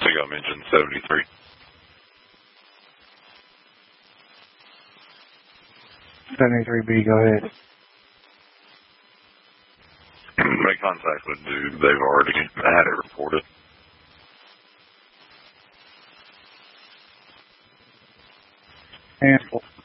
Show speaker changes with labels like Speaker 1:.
Speaker 1: think I mentioned 73.
Speaker 2: B, go ahead.
Speaker 1: Make contact with dude. They've already had it reported.
Speaker 2: Handful.